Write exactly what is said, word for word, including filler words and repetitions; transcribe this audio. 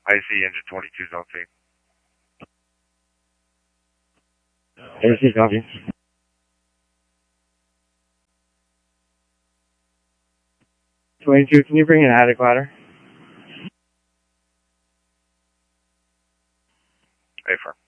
I C engine twenty-two, zone C. A C, copy. twenty-two, can you bring an attic ladder? Affirm.